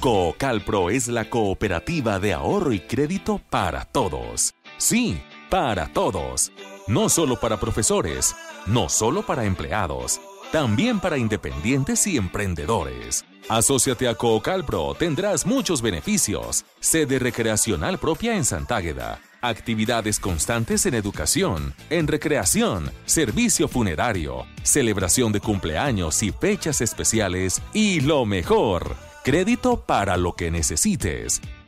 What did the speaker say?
Coocalpro es la cooperativa de ahorro y crédito para todos. Sí, para todos. No solo para profesores, no solo para empleados, también para independientes y emprendedores. Asóciate a Coocalpro, tendrás muchos beneficios. Sede recreacional propia en Santágueda. Actividades constantes en educación, en recreación, servicio funerario, celebración de cumpleaños y fechas especiales y lo mejor, crédito para lo que necesites.